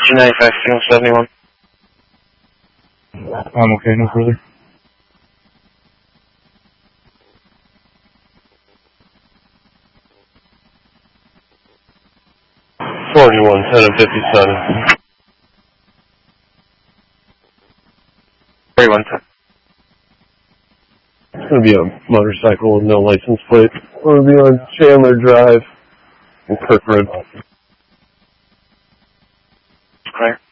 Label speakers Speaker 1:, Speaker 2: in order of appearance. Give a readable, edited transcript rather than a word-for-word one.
Speaker 1: 95, signal 71.
Speaker 2: I'm okay, no further.
Speaker 3: $41, 10 and 57.
Speaker 1: 41, 10.
Speaker 3: It's going to be a motorcycle with no license plate. It's going to be on Chandler Drive in Kirkwood.
Speaker 1: Clear.